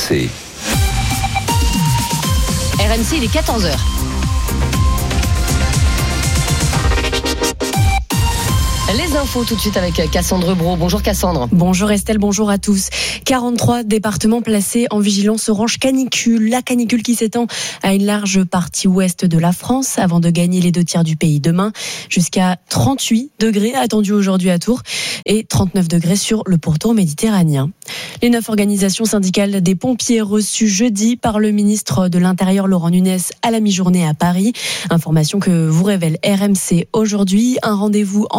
RMC. RMC, il est 14h. Les infos tout de suite avec Cassandre Brault. Bonjour Cassandre. Bonjour Estelle, bonjour à tous. 43 départements placés en vigilance orange canicule. La canicule qui s'étend à une large partie ouest de la France avant de gagner les 2 tiers du pays demain. Jusqu'à 38 degrés attendus aujourd'hui à Tours et 39 degrés sur le pourtour méditerranéen. Les 9 organisations syndicales des pompiers reçues jeudi par le ministre de l'Intérieur Laurent Nunez à la mi-journée à Paris. Information que vous révèle RMC aujourd'hui. Un rendez-vous